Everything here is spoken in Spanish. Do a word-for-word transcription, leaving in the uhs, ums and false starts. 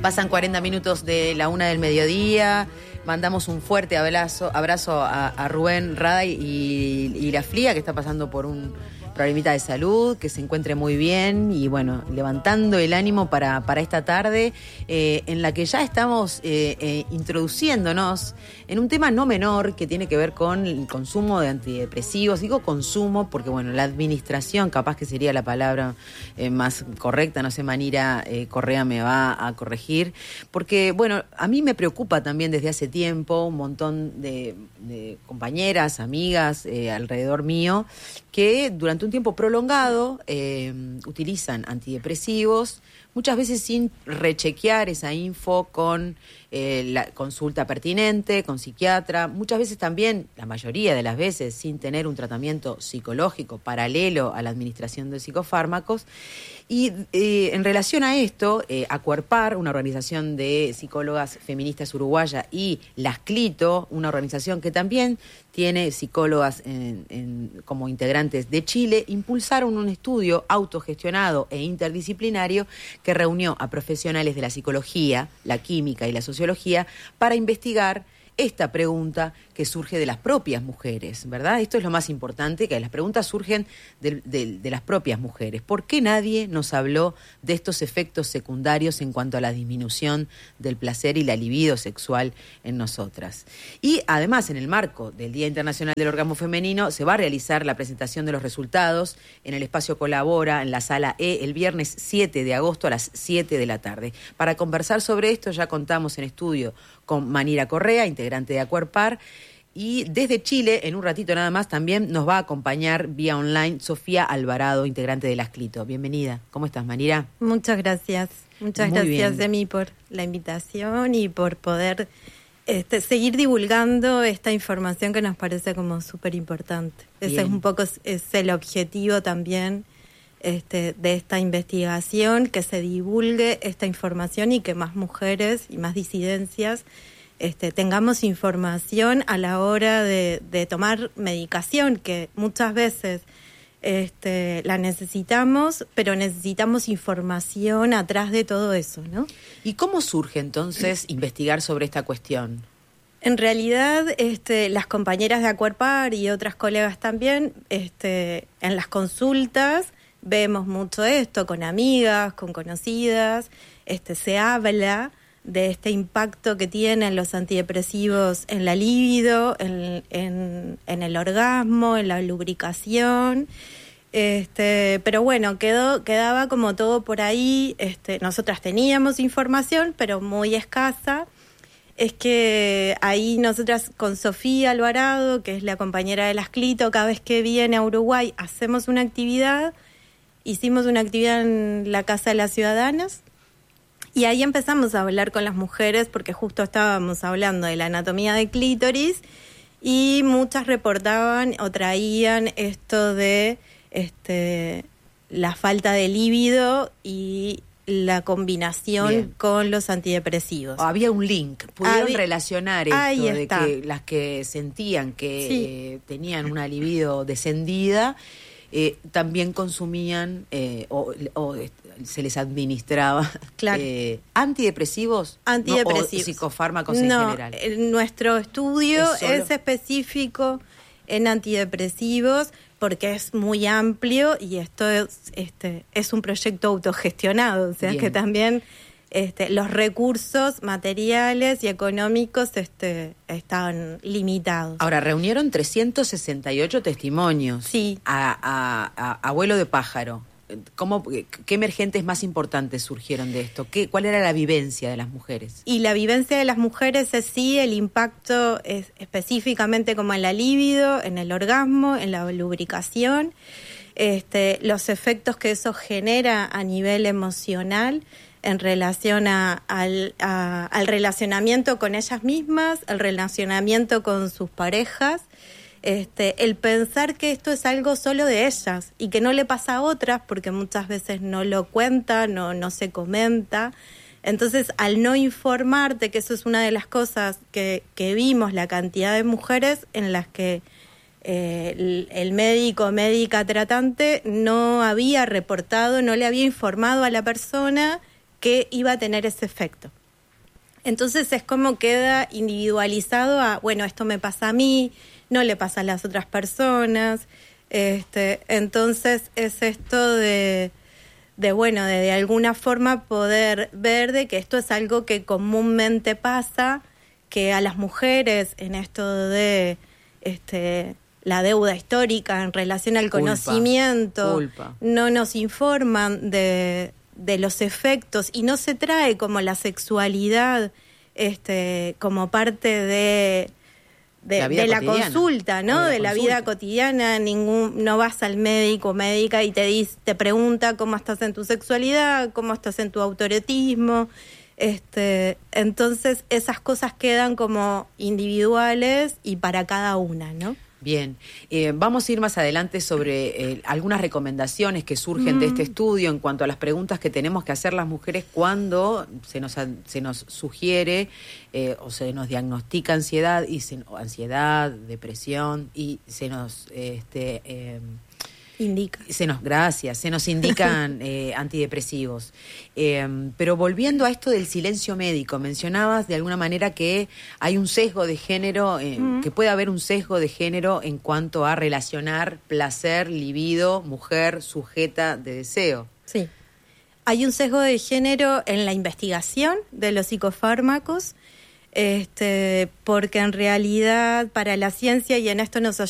Pasan cuarenta minutos de la una del mediodía. Mandamos un fuerte abrazo, abrazo a, a Rubén Rada y, y la Flia, que está pasando por un problemita de salud, que se encuentre muy bien y bueno, levantando el ánimo para, para esta tarde eh, en la que ya estamos eh, eh, introduciéndonos en un tema no menor que tiene que ver con el consumo de antidepresivos. Digo consumo porque bueno, la administración capaz que sería la palabra eh, más correcta, no sé, Manira eh, Correa me va a corregir, porque bueno, a mí me preocupa también desde hace tiempo un montón de, de compañeras, amigas eh, alrededor mío, que durante un tiempo prolongado eh, utilizan antidepresivos, muchas veces sin rechequear esa info con eh, la consulta pertinente, con psiquiatra, muchas veces también, la mayoría de las veces, sin tener un tratamiento psicológico paralelo a la administración de psicofármacos. Y eh, en relación a esto, eh, Acuerpar, una organización de psicólogas feministas uruguaya, y Las Clito, una organización que también tiene psicólogas en, en, como integrantes de Chile, impulsaron un estudio autogestionado e interdisciplinario que reunió a profesionales de la psicología, la química y la sociología para investigar esta pregunta que surge de las propias mujeres, ¿verdad? Esto es lo más importante, que las preguntas surgen de, de, de las propias mujeres. ¿Por qué nadie nos habló de estos efectos secundarios en cuanto a la disminución del placer y la libido sexual en nosotras? Y además, en el marco del Día Internacional del Orgasmo Femenino, se va a realizar la presentación de los resultados en el espacio Colabora, en la Sala E, el viernes siete de agosto a las siete de la tarde. Para conversar sobre esto ya contamos en estudio con Manira Correa, integrante de Acuerpar, y desde Chile, en un ratito nada más, también nos va a acompañar vía online Sofía Alvarado, integrante de Las Clito. Bienvenida. ¿Cómo estás, Manira? Muchas gracias. Muchas Muy gracias, bien. Emi, por la invitación y por poder este, seguir divulgando esta información que nos parece como súper importante. Ese es un poco es el objetivo también este, de esta investigación, que se divulgue esta información y que más mujeres y más disidencias Este, tengamos información a la hora de, de tomar medicación, que muchas veces este, la necesitamos, pero necesitamos información atrás de todo eso, ¿no? ¿Y cómo surge entonces investigar sobre esta cuestión? En realidad, este, las compañeras de Acuerpar y otras colegas también, este, en las consultas vemos mucho esto, con amigas, con conocidas, este, se habla de este impacto que tienen los antidepresivos en la libido, en, en, en el orgasmo, en la lubricación, este, pero bueno, quedó, quedaba como todo por ahí. Este, nosotras teníamos información, pero muy escasa. Es que ahí nosotras con Sofía Alvarado, que es la compañera de Las Clito, cada vez que viene a Uruguay hacemos una actividad, hicimos una actividad en la Casa de las Ciudadanas. Y ahí empezamos a hablar con las mujeres porque justo estábamos hablando de la anatomía de clítoris y muchas reportaban o traían esto de este, la falta de líbido y la combinación Bien. Con los antidepresivos. Había un link, pudieron Había, relacionar esto de está. que las que sentían que Sí. eh, tenían una libido descendida eh, también consumían eh, o, o se les administraba claro. eh, antidepresivos, antidepresivos. ¿no? O psicofármacos no, en general. Nuestro estudio ¿Es, solo? es específico en antidepresivos porque es muy amplio y esto es, este, es un proyecto autogestionado, o sea Bien. Que también este, los recursos materiales y económicos este, estaban limitados. Ahora, reunieron trescientos sesenta y ocho testimonios sí. a, a, a, a vuelo de pájaro. ¿Cómo, ¿Qué emergentes más importantes surgieron de esto? ¿Qué, ¿Cuál era la vivencia de las mujeres? Y la vivencia de las mujeres es sí, el impacto es específicamente como en la libido, en el orgasmo, en la lubricación, este, los efectos que eso genera a nivel emocional en relación a, al, a, al relacionamiento con ellas mismas, el relacionamiento con sus parejas. Este, el pensar que esto es algo solo de ellas y que no le pasa a otras porque muchas veces no lo cuentan, no, no se comenta. Entonces, al no informarte, que eso es una de las cosas que, que vimos, la cantidad de mujeres en las que eh, el, el médico o médica tratante no había reportado, no le había informado a la persona que iba a tener ese efecto. Entonces es como queda individualizado a, bueno, esto me pasa a mí, no le pasa a las otras personas. Este, entonces es esto de, de bueno, de, de alguna forma poder ver de que esto es algo que comúnmente pasa, que a las mujeres en esto de este, la deuda histórica en relación al Culpa, conocimiento, culpa. no nos informan de, de los efectos y no se trae como la sexualidad este, como parte de... de la, de la cotidiana. consulta, ¿no? De la de la consulta. vida cotidiana, ningún, no vas al médico o médica y te dice, te pregunta cómo estás en tu sexualidad, cómo estás en tu autoerotismo. Este, entonces esas cosas quedan como individuales y para cada una, ¿no? Bien, eh, vamos a ir más adelante sobre eh, algunas recomendaciones que surgen mm. de este estudio en cuanto a las preguntas que tenemos que hacer las mujeres cuando se nos, se nos sugiere eh, o se nos diagnostica ansiedad, y se, ansiedad, depresión y se nos... este eh, Indica. Se nos, gracias, se nos indican eh, antidepresivos. Eh, pero volviendo a esto del silencio médico, mencionabas de alguna manera que hay un sesgo de género, eh, mm. que puede haber un sesgo de género en cuanto a relacionar placer, libido, mujer sujeta de deseo. Sí. Hay un sesgo de género en la investigación de los psicofármacos, este, porque en realidad para la ciencia, y en esto nos